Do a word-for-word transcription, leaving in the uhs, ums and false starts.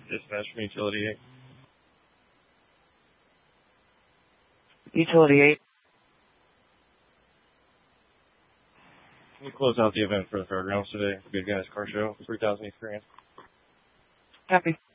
Dispatch from Utility eight. Utility eight. We close out the event for the fairgrounds today. Good Guys Car Show, three thousand East Grand. Copy.